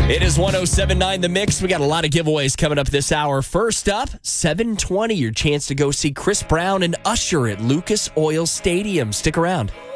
It is 107.9 The Mix. We got a lot of giveaways coming up this hour. First up, 7:20, your chance to go see Chris Brown and Usher at Lucas Oil Stadium. Stick around.